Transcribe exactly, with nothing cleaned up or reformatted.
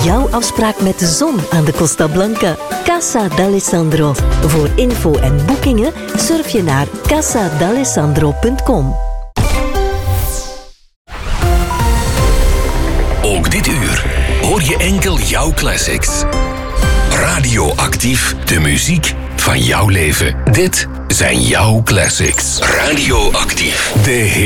jouw afspraak met de zon aan de Costa Blanca. Casa d'Alessandro. Voor info en boekingen surf je naar casa d'alessandro punt com. Ook dit uur hoor je enkel jouw classics. Radioactief, de muziek van jouw leven. Dit zijn jouw classics. Radioactief, de